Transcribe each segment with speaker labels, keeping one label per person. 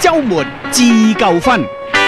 Speaker 1: 周末自夠分。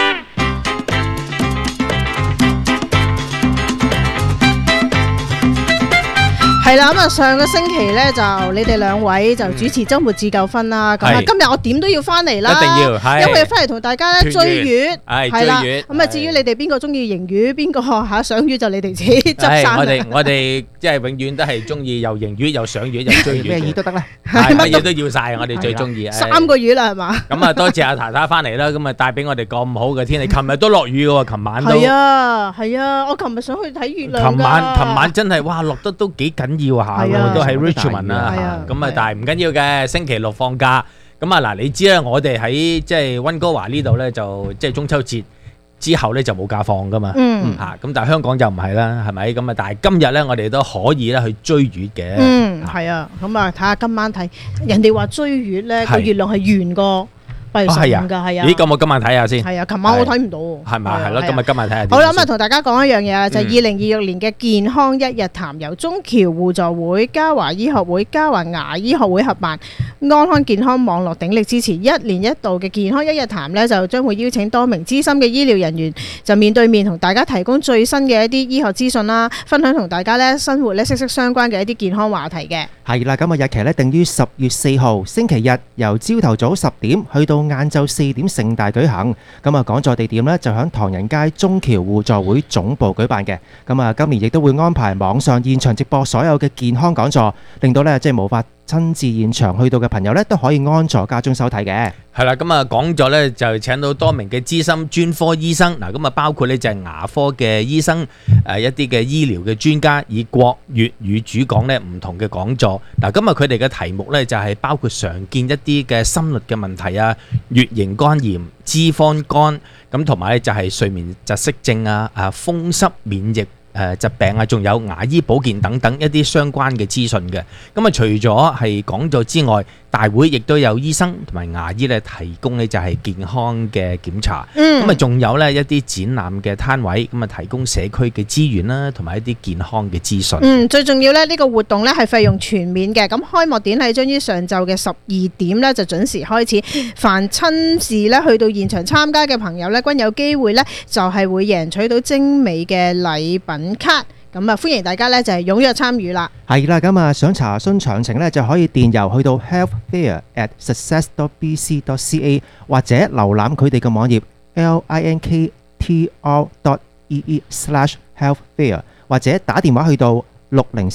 Speaker 2: 係啦，咁啊上個星期咧就你哋兩位就主持周末自救分啦，咁啊今日我點都要翻嚟啦，
Speaker 3: 一定要，係
Speaker 2: 因為翻嚟同大家咧追魚，
Speaker 3: 係
Speaker 2: 啦，
Speaker 3: 追魚。
Speaker 2: 咁啊至於你哋邊個中意迎魚，邊個嚇賞魚就你哋自己執生。
Speaker 3: 我哋即係永遠都係中意又迎魚又賞魚又追魚，
Speaker 4: 咩魚都得啦，
Speaker 3: 係乜嘢都要晒，我哋最中意。
Speaker 2: 3個月啦係嘛？
Speaker 3: 咁啊多謝阿太太翻嚟啦，咁啊帶俾我哋咁好嘅天氣。琴日都落雨嘅喎，琴晚都。
Speaker 2: 係啊，我琴日想去睇月亮㗎。
Speaker 3: 琴晚真係哇落得都幾緊要下喎，都喺 Richmond 啦。咁啊但係唔緊要嘅，星期六放假。咁啊嗱，你知啦，我哋喺即係溫哥華呢度咧，就即係中秋節之後咧就冇假放噶嘛。嚇咁但係香港就唔係啦，係咪？咁啊但係今日咧，我哋都可以咧去追月嘅。
Speaker 2: 係啊，咁啊睇下今晚睇人哋話追月咧個月亮係圓過閉上㗎，係啊。
Speaker 3: 咦，咁我今晚睇下先。
Speaker 2: 係啊，琴晚我睇唔到喎。
Speaker 3: 係咪？係咯，今日睇下。
Speaker 2: 好啦，咁啊同大家講一樣嘢啦，就係2026年嘅健康一日談，由中僑互助會、嘉華醫學會、嘉華牙醫學會合辦，安康健康網絡鼎力支持，一年一度嘅健康一日談呢，就將會邀請多名資深嘅醫療人員，就面對面同大家提供最新嘅一啲醫學資訊啦，分享同大家呢生活呢息息相關嘅一啲健康話題嘅。
Speaker 4: 係啦，咁啊日期呢定於10月4號星期日，由朝頭早10點去到晏晝4點盛大舉行。咁啊講座地點呢就響唐人街中僑互助會總部舉辦嘅。咁啊今年亦都會安排網上現場直播所有嘅健康講座，令到呢即係無法親自現場去到嘅朋友咧，都可以安坐家中收睇嘅。
Speaker 3: 係啦，咁啊講咗咧就請到多名嘅資深專科醫生，嗱咁啊包括咧就係牙科嘅醫生，一啲嘅醫療嘅專家，以國粵語主講咧唔同嘅講座。嗱，今日佢哋嘅題目咧就係包括常見一啲嘅心律嘅問題啊，乙型肝炎、脂肪肝，咁同埋咧就係睡眠窒息症啊、風濕免疫疾病啊，仲有牙醫保健等等一啲相關嘅資訊嘅。咁啊，除咗係講座之外，大會亦都有醫生同埋牙醫咧提供咧就係健康嘅檢查。咁啊，仲有咧一啲展覽嘅攤位，咁啊提供社區嘅資源啦，同埋一啲健康嘅資訊。
Speaker 2: 最重要咧，呢個活動咧係費用全免嘅。咁開幕典禮將於上晝嘅12點咧就準時開始。凡親自咧去到現場參加嘅朋友咧，均有機會咧就係會贏取到精美嘅禮品卡。咁啊，歡迎大家咧就係踴躍參與啦。
Speaker 4: 係啦，咁啊想查詢詳情咧，就可以電郵去到 healthfair@success.bc.ca 或者瀏覽佢哋嘅網頁 linktr.ee/healthfair，或者打電話去到